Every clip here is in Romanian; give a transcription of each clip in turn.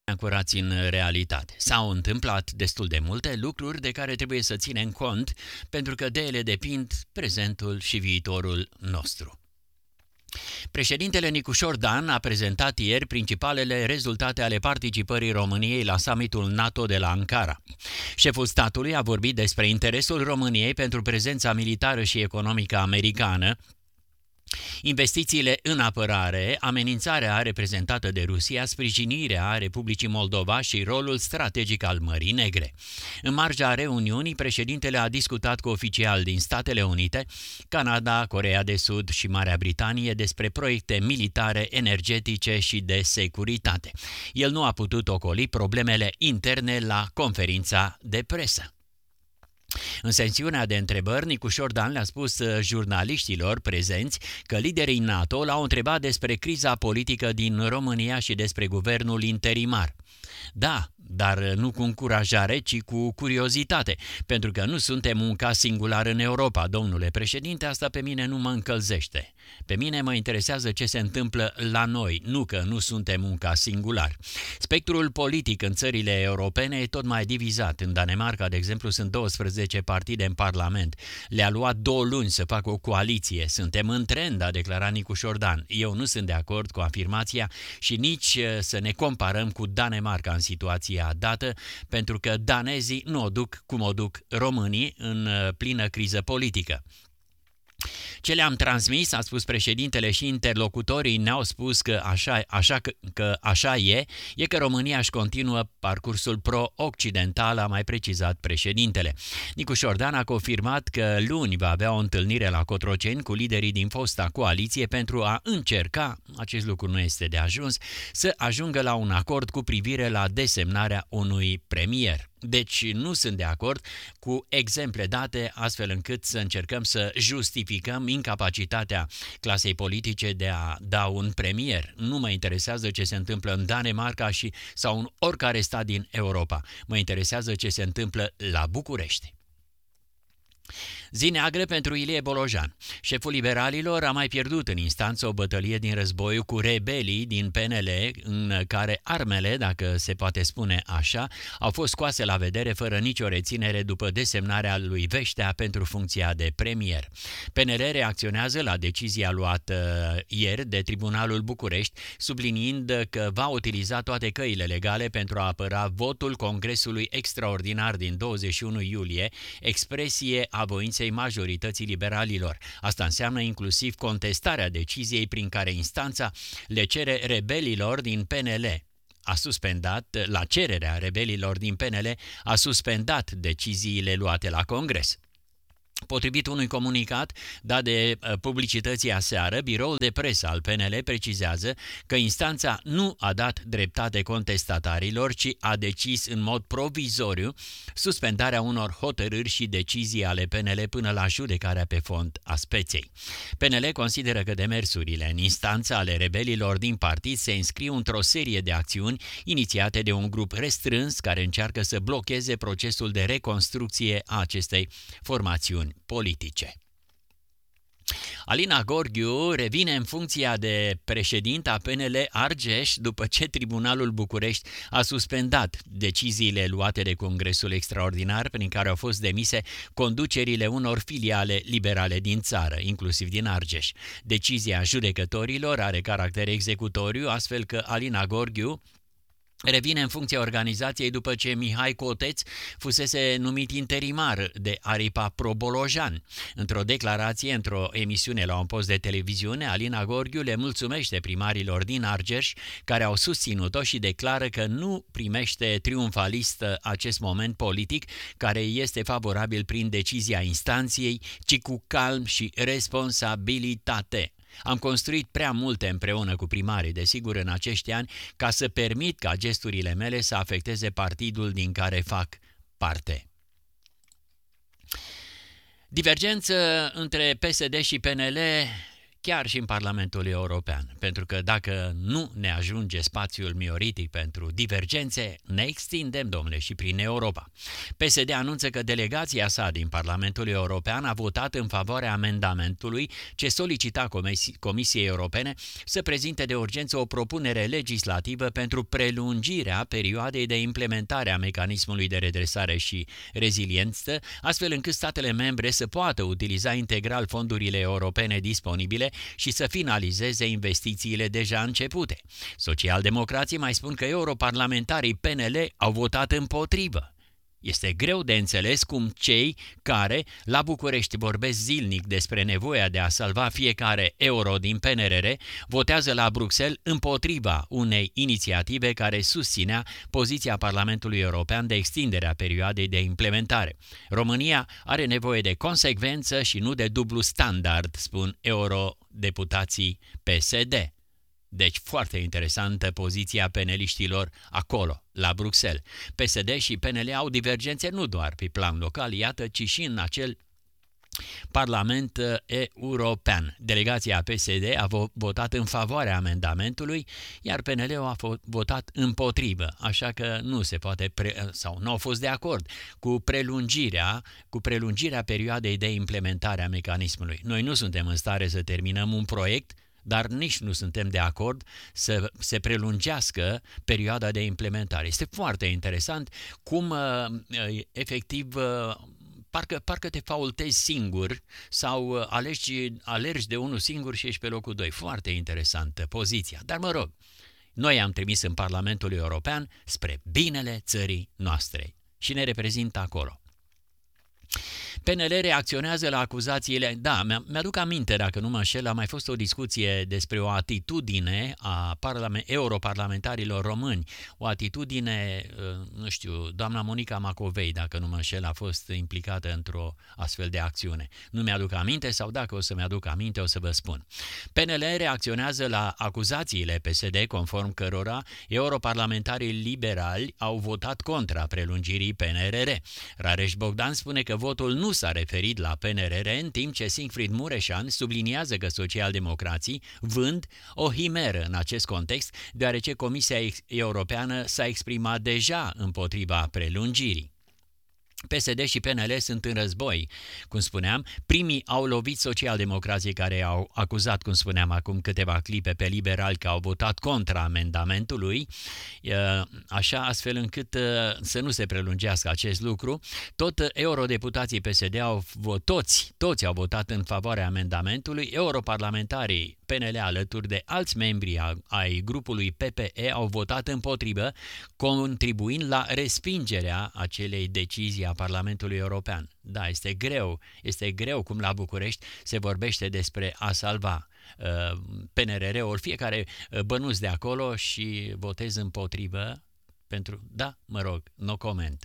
ancorați în realitate. S-au întâmplat destul de multe lucruri de care trebuie să ținem cont, pentru că de ele depind prezentul și viitorul nostru. Președintele Nicușor Dan a prezentat ieri principalele rezultate ale participării României la summitul NATO de la Ankara. Șeful statului a vorbit despre interesul României pentru prezența militară și economică americană, investițiile în apărare, amenințarea reprezentată de Rusia, sprijinirea Republicii Moldova și rolul strategic al Mării Negre. În marja reuniunii, președintele a discutat cu oficiali din Statele Unite, Canada, Coreea de Sud și Marea Britanie despre proiecte militare, energetice și de securitate. El nu a putut ocoli problemele interne la conferința de presă. În sesiunea de întrebări, Nicușor Dan le-a spus jurnaliștilor prezenți că liderii NATO l-au întrebat despre criza politică din România și despre guvernul interimar. Da, dar nu cu încurajare, ci cu curiozitate, pentru că nu suntem un caz singular în Europa, domnule președinte, asta pe mine nu mă încălzește. Pe mine mă interesează ce se întâmplă la noi, nu că nu suntem un caz singular. Spectrul politic în țările europene e tot mai divizat. În Danemarca, de exemplu, sunt 12 partide în Parlament. Le-a luat 2 luni să facă o coaliție. Suntem în trend, a declarat Nicușor Dan. Eu nu sunt de acord cu afirmația și nici să ne comparăm cu Danemarca în situația dată, pentru că danezii nu o duc cum o duc românii în plină criză politică. Ce le-am transmis, a spus președintele, și interlocutorii ne-au spus că așa e că România își continuă parcursul pro-occidental, a mai precizat președintele. Nicușor Dan a confirmat că luni va avea o întâlnire la Cotroceni cu liderii din fosta coaliție pentru a încerca, acest lucru nu este de ajuns, să ajungă la un acord cu privire la desemnarea unui premier. Deci nu sunt de acord cu exemple date astfel încât să încercăm să justificăm incapacitatea clasei politice de a da un premier. Nu mă interesează ce se întâmplă în Danemarca sau în oricare stat din Europa. Mă interesează ce se întâmplă la București. Zi neagră pentru Ilie Bolojan. Șeful liberalilor a mai pierdut în instanță o bătălie din războiul cu rebelii din PNL, în care armele, dacă se poate spune așa, au fost scoase la vedere fără nicio reținere după desemnarea lui Veștea pentru funcția de premier. PNL reacționează la decizia luată ieri de Tribunalul București, subliniind că va utiliza toate căile legale pentru a apăra votul Congresului Extraordinar din 21 iulie, expresie a voinței majorității liberalilor. Asta înseamnă inclusiv contestarea deciziei prin care instanța le cere rebelilor din PNL. La cererea rebelilor din PNL, a suspendat deciziile luate la Congres. Potrivit unui comunicat dat de Publicității aseară, biroul de presă al PNL precizează că instanța nu a dat dreptate contestatarilor, ci a decis în mod provizoriu suspendarea unor hotărâri și decizii ale PNL până la judecarea pe fond a speței. PNL consideră că demersurile în instanță ale rebelilor din partid se înscriu într-o serie de acțiuni inițiate de un grup restrâns care încearcă să blocheze procesul de reconstrucție a acestei formațiuni politice. Alina Gorghiu revine în funcția de președinte a PNL Argeș după ce Tribunalul București a suspendat deciziile luate de Congresul Extraordinar prin care au fost demise conducerile unor filiale liberale din țară, inclusiv din Argeș. Decizia judecătorilor are caracter executoriu, astfel că Alina Gorghiu revine în funcția organizației după ce Mihai Coteț fusese numit interimar de aripa pro-Bolojan. Într-o declarație, într-o emisiune la un post de televiziune, Alina Gorghiu le mulțumește primarilor din Argeș care au susținut-o și declară că nu primește triumfalist acest moment politic care este favorabil prin decizia instanției, ci cu calm și responsabilitate. Am construit prea multe împreună cu primarii, desigur, în acești ani, ca să permit ca gesturile mele să afecteze partidul din care fac parte. Divergență între PSD și PNL chiar și în Parlamentul European, pentru că dacă nu ne ajunge spațiul mioritic pentru divergențe, ne extindem, domnule, și prin Europa. PSD anunță că delegația sa din Parlamentul European a votat în favoarea amendamentului ce solicita Comisiei Europene să prezinte de urgență o propunere legislativă pentru prelungirea perioadei de implementare a mecanismului de redresare și reziliență, astfel încât statele membre să poată utiliza integral fondurile europene disponibile și să finalizeze investițiile deja începute. Socialdemocrații mai spun că europarlamentarii PNL au votat împotrivă. Este greu de înțeles cum cei care la București vorbesc zilnic despre nevoia de a salva fiecare euro din PNRR votează la Bruxelles împotriva unei inițiative care susținea poziția Parlamentului European de extindere a perioadei de implementare. România are nevoie de consecvență și nu de dublu standard, spun eurodeputații PSD. Deci foarte interesantă poziția peneliștilor acolo, la Bruxelles. PSD și PNL au divergențe nu doar pe plan local, iată, ci și în acel Parlament European. Delegația PSD a votat în favoarea amendamentului, iar PNL-ul a votat împotrivă, așa că nu se poate sau nu au fost de acord cu prelungirea perioadei de implementare a mecanismului. Noi nu suntem în stare să terminăm un proiect, dar nici nu suntem de acord să se prelungească perioada de implementare. Este foarte interesant cum efectiv parcă te faultezi singur sau alergi de unul singur și ești pe locul 2. Foarte interesantă poziția. Dar mă rog, noi am trimis în Parlamentul European spre binele țării noastre și ne reprezintă acolo. PNL reacționează la acuzațiile. Da, mi-aduc aminte, dacă nu mă înșel, a mai fost o discuție despre o atitudine a europarlamentarilor români, o atitudine, nu știu, doamna Monica Macovei, dacă nu mă înșel, a fost implicată într-o astfel de acțiune. Nu mi-aduc aminte sau dacă o să mi-aduc aminte, o să vă spun. PNL reacționează la acuzațiile PSD, conform cărora europarlamentarii liberali au votat contra prelungirii PNRR. Rareș Bogdan spune că votul nu s-a referit la PNRR, în timp ce Siegfried Mureșan subliniază că socialdemocrații vând o himeră în acest context, deoarece Comisia Europeană s-a exprimat deja împotriva prelungirii. PSD și PNL sunt în război, cum spuneam. Primii au lovit socialdemocrații care au acuzat, cum spuneam acum câteva clipe, pe liberali că au votat contra amendamentului, așa astfel încât să nu se prelungească acest lucru. Tot eurodeputații PSD toți au votat în favoarea amendamentului. Europarlamentarii PNL alături de alți membri ai grupului PPE au votat împotrivă, contribuind la respingerea acelei decizii a Parlamentului European. Da, este greu cum la București se vorbește despre a salva PNRR-ul, fiecare bănuț de acolo și votez împotrivă pentru... Da, mă rog, no comment.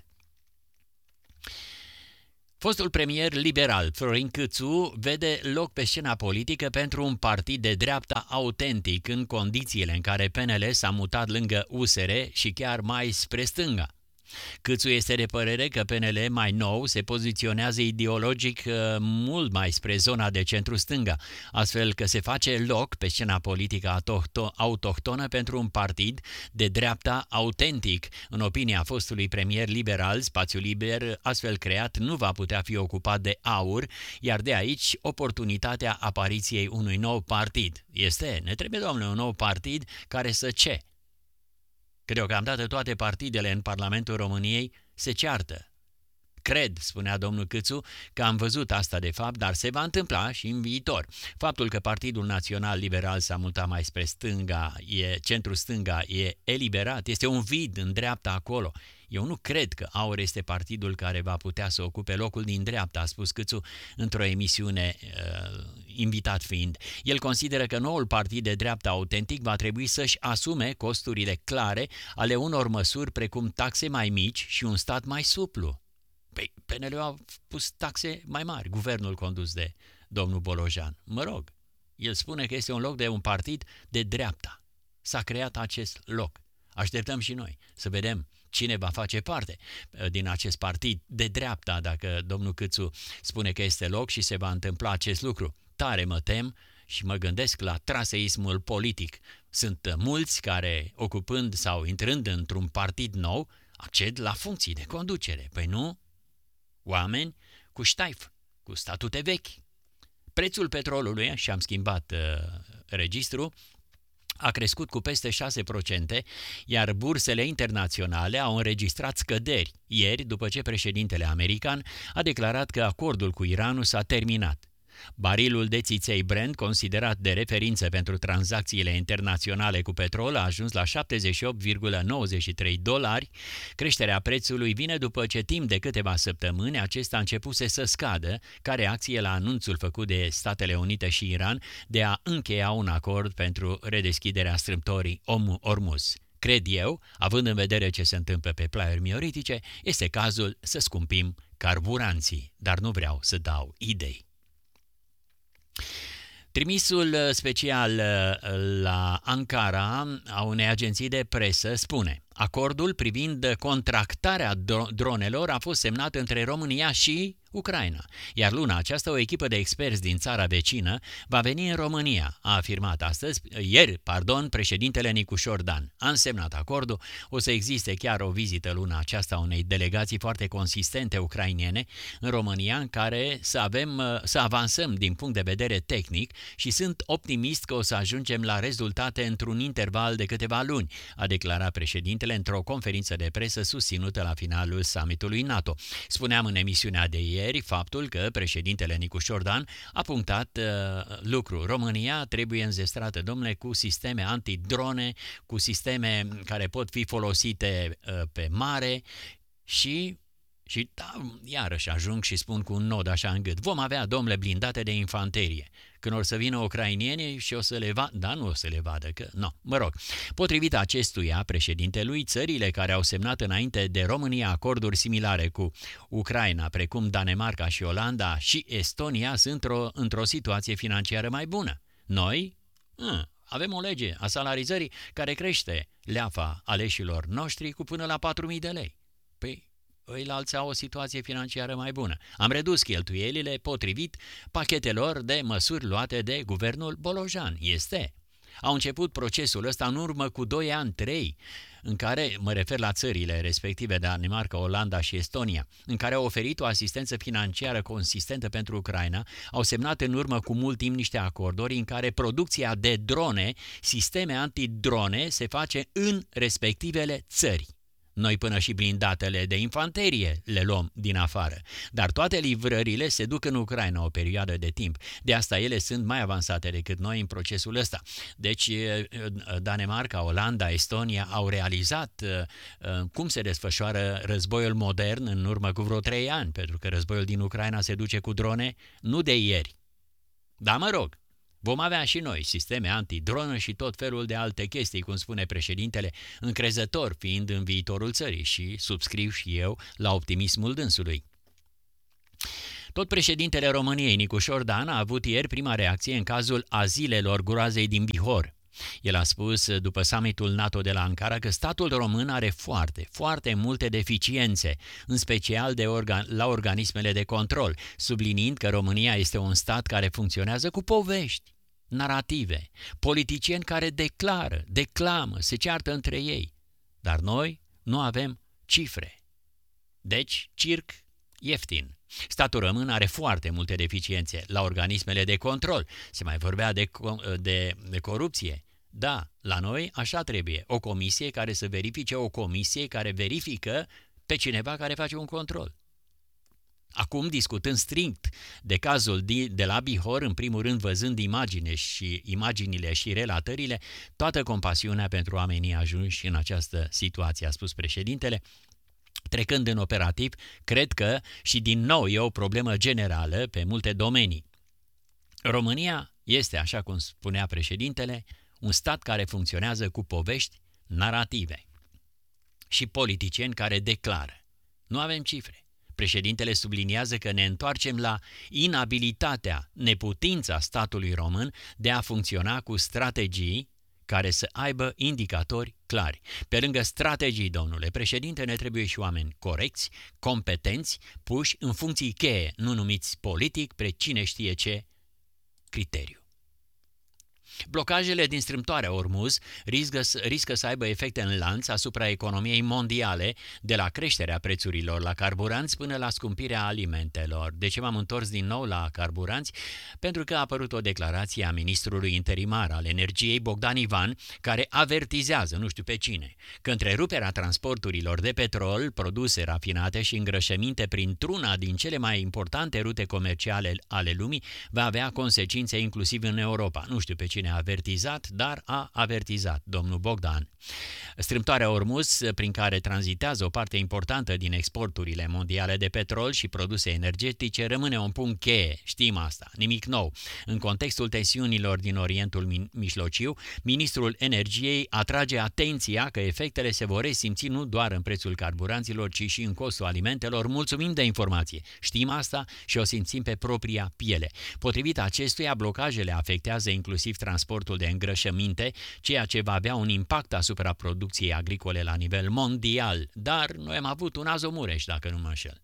Fostul premier liberal Florin Câțu vede loc pe scena politică pentru un partid de dreapta autentic în condițiile în care PNL s-a mutat lângă USR și chiar mai spre stânga. Câțu este de părere că PNL mai nou se poziționează ideologic mult mai spre zona de centru-stânga, astfel că se face loc pe scena politică autohtonă pentru un partid de dreapta autentic. În opinia fostului premier liberal, spațiul liber astfel creat nu va putea fi ocupat de AUR, iar de aici oportunitatea apariției unui nou partid. Ne trebuie, domnule, un nou partid care să ce? Că deocamdată toate partidele în Parlamentul României se ceartă. Cred, spunea domnul Câțu, că am văzut asta de fapt, dar se va întâmpla și în viitor. Faptul că Partidul Național Liberal s-a mutat mai spre stânga, centru-stânga, e eliberat, este un vid în dreapta acolo. Eu nu cred că AUR este partidul care va putea să ocupe locul din dreapta, a spus Câțu într-o emisiune, invitat fiind. El consideră că noul partid de dreapta autentic va trebui să-și asume costurile clare ale unor măsuri precum taxe mai mici și un stat mai suplu. Păi, PNL a pus taxe mai mari, guvernul condus de domnul Bolojan. Mă rog, el spune că este un loc de un partid de dreapta. S-a creat acest loc. Așteptăm și noi să vedem cine va face parte din acest partid de dreapta, dacă domnul Câțu spune că este loc și se va întâmpla acest lucru. Tare mă tem și mă gândesc la traseismul politic. Sunt mulți care, ocupând sau intrând într-un partid nou, acced la funcții de conducere. Păi nu? Oameni cu ștaif, cu statute vechi. Prețul petrolului, și am schimbat registru, a crescut cu peste 6%, iar bursele internaționale au înregistrat scăderi ieri după ce președintele american a declarat că acordul cu Iranul s-a terminat. Barilul de țiței Brent, considerat de referință pentru tranzacțiile internaționale cu petrol, a ajuns la $78,93. Creșterea prețului vine după ce timp de câteva săptămâni acesta a începuse să scadă ca reacție la anunțul făcut de Statele Unite și Iran de a încheia un acord pentru redeschiderea strâmtorii Ormuz. Cred eu, având în vedere ce se întâmplă pe plaiuri mioritice, este cazul să scumpim carburanții, dar nu vreau să dau idei. Trimisul special la Ankara a unei agenții de presă spune: acordul privind contractarea dronelor a fost semnat între România și Ucraina, iar luna aceasta o echipă de experți din țara vecină va veni în România, a afirmat ieri, președintele Nicușor Dan. A însemnat acordul, o să existe chiar o vizită luna aceasta a unei delegații foarte consistente ucrainene în România, în care să avansăm din punct de vedere tehnic și sunt optimist că o să ajungem la rezultate într-un interval de câteva luni, a declarat președintele într-o conferință de presă susținută la finalul summitului NATO. Spuneam în emisiunea de ieri faptul că președintele Nicușor Dan a punctat lucru. România trebuie înzestrată, domnule, cu sisteme antidrone, cu sisteme care pot fi folosite pe mare și da, iarăși ajung și spun cu un nod așa în gât. Vom avea, domnule, blindate de infanterie. Când or să vină ucrainienii și o să le vadă, da, nu o să le vadă, că nu, mă rog. Potrivit acestuia, președintelui, țările care au semnat înainte de România acorduri similare cu Ucraina, precum Danemarca și Olanda și Estonia, sunt într-o situație financiară mai bună. Noi avem o lege a salarizării care crește leafa aleșilor noștri cu până la 4.000 de lei. Păi, ăilalți au o situație financiară mai bună. Am redus cheltuielile potrivit pachetelor de măsuri luate de guvernul Bolojan. Au început procesul ăsta în urmă cu 2 ani, 3, în care, mă refer la țările respective, Danemarca, Olanda și Estonia, în care au oferit o asistență financiară consistentă pentru Ucraina, au semnat în urmă cu mult timp niște acorduri în care producția de drone, sisteme antidrone, se face în respectivele țări. Noi până și blindatele de infanterie le luăm din afară, dar toate livrările se duc în Ucraina o perioadă de timp. De asta ele sunt mai avansate decât noi în procesul ăsta. Deci Danemarca, Olanda, Estonia au realizat cum se desfășoară războiul modern în urmă cu vreo 3 ani, pentru că războiul din Ucraina se duce cu drone nu de ieri. Dar mă rog, vom avea și noi sisteme antidronă și tot felul de alte chestii, cum spune președintele, încrezător fiind în viitorul țării, și subscriu și eu la optimismul dânsului. Tot președintele României, Nicușor Dan, a avut ieri prima reacție în cazul azilelor groazei din Bihor. El a spus după summitul NATO de la Ankara că statul român are foarte multe deficiențe, în special la organismele de control, subliniind că România este un stat care funcționează cu povești, narative, politicieni care declamă, se ceartă între ei, dar noi nu avem cifre. Deci, circ ieftin. Statul român are foarte multe deficiențe la organismele de control. Se mai vorbea de corupție. Da, la noi așa trebuie. O comisie care să verifice, o comisie care verifică pe cineva care face un control. Acum, discutând strict de cazul de la Bihor, în primul rând văzând imaginile și relatările, toată compasiunea pentru oamenii ajunși în această situație, a spus președintele. Trecând în operativ, cred că, și din nou e o problemă generală pe multe domenii. România este, așa cum spunea președintele, un stat care funcționează cu povești, narative și politicieni care declară. Nu avem cifre. Președintele subliniază că ne întoarcem la inabilitatea, neputința statului român de a funcționa cu strategii care să aibă indicatori clari. Pe lângă strategii, domnule președinte, ne trebuie și oameni corecți, competenți, puși în funcții cheie, nu numiți politic, pre cine știe ce criteriu. Blocajele din strâmtoarea Ormuz riscă să aibă efecte în lanț asupra economiei mondiale, de la creșterea prețurilor la carburanți până la scumpirea alimentelor. De ce m-am întors din nou la carburanți? Pentru că a apărut o declarație a ministrului interimar al energiei, Bogdan Ivan, care avertizează, nu știu pe cine, că întreruperea transporturilor de petrol, produse rafinate și îngrășăminte printr-una din cele mai importante rute comerciale ale lumii va avea consecințe inclusiv în Europa. Nu știu pe cine a avertizat, dar a avertizat domnul Bogdan. Strâmtoarea Ormuz, prin care tranzitează o parte importantă din exporturile mondiale de petrol și produse energetice, rămâne un punct cheie, știm asta, nimic nou. În contextul tensiunilor din Orientul Mijlociu, ministrul energiei atrage atenția că efectele se vor resimți nu doar în prețul carburanților, ci și în costul alimentelor. Mulțumim de informație. Știm asta și o simțim pe propria piele. Potrivit acestuia, blocajele afectează inclusiv transportul de îngrășăminte, ceea ce va avea un impact asupra producției agricole la nivel mondial. Dar noi am avut un Azomureș, dacă nu mă înșel.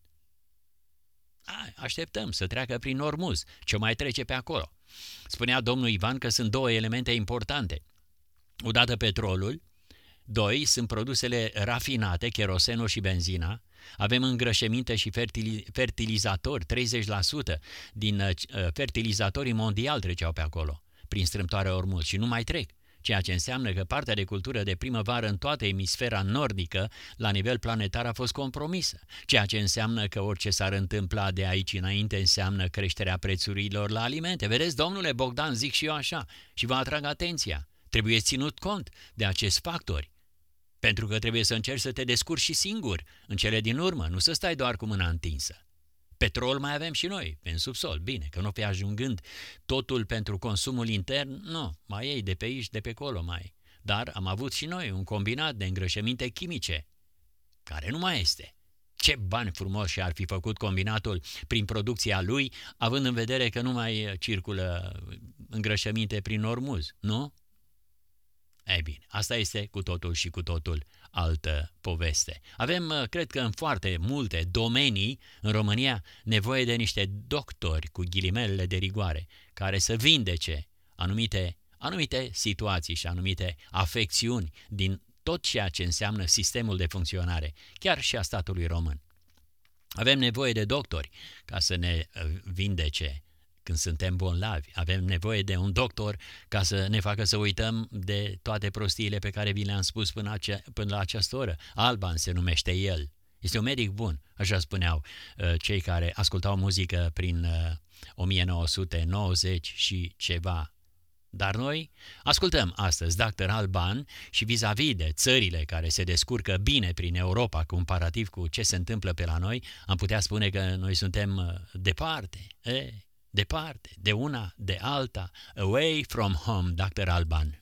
Așteptăm să treacă prin Ormuz. Ce mai trece pe acolo? Spunea domnul Ivan că sunt două elemente importante. Odată petrolul, doi sunt produsele rafinate, cherosenul și benzina. Avem îngrășăminte și fertilizatori, 30% din fertilizatorii mondiali treceau pe acolo, prin strâmtoarea Ormuz și nu mai trec. Ceea ce înseamnă că partea de cultură de primăvară în toată emisfera nordică, la nivel planetar, a fost compromisă. Ceea ce înseamnă că orice s-ar întâmpla de aici înainte înseamnă creșterea prețurilor la alimente. Vedeți, domnule Bogdan, zic și eu așa și vă atrag atenția. Trebuie ținut cont de acești factori. Pentru că trebuie să încerci să te descurci și singur în cele din urmă, nu să stai doar cu mâna întinsă. Petrol mai avem și noi, în subsol, bine, că nu fi ajungând totul pentru consumul intern, nu, mai ei de pe aici, de pe acolo mai. Dar am avut și noi un combinat de îngrășăminte chimice, care nu mai este. Ce bani frumoși ar fi făcut combinatul prin producția lui, având în vedere că nu mai circulă îngrășăminte prin Ormuz, nu? Ei bine, asta este cu totul și cu totul altă poveste. Avem, cred că în foarte multe domenii în România, nevoie de niște doctori cu ghilimelele de rigoare, care să vindece anumite situații și anumite afecțiuni din tot ceea ce înseamnă sistemul de funcționare, chiar și a statului român. Avem nevoie de doctori ca să ne vindece când suntem bolnavi. Avem nevoie de un doctor ca să ne facă să uităm de toate prostiile pe care vi le-am spus până la această oră. Alban se numește el. Este un medic bun, așa spuneau cei care ascultau muzică prin 1990 și ceva. Dar noi ascultăm astăzi Dr. Alban și vis-a-vis de țările care se descurcă bine prin Europa comparativ cu ce se întâmplă pe la noi, am putea spune că noi suntem departe, departe, de una, de alta, away from home, Dr. Alban.